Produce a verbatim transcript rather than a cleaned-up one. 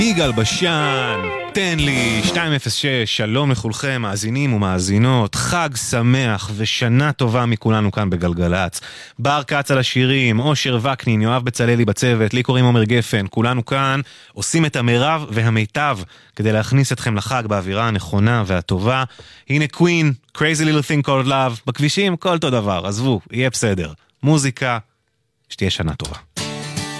יגאל בשן, תן לי, שתיים אפס שש, שלום לכולכם, מאזינים ומאזינות, חג שמח ושנה טובה מכולנו כאן בגלגלץ. בר קץ על השירים, אושר וקנין, יואב בצללי בצוות, לי קוראים עומר גפן, כולנו כאן עושים את המרב והמיטב כדי להכניס אתכם לחג באווירה הנכונה והטובה. הנה קווין, Crazy Little Thing Called Love, בכבישים כל אותו דבר, עזבו, יהיה בסדר. מוזיקה, שתהיה שנה טובה.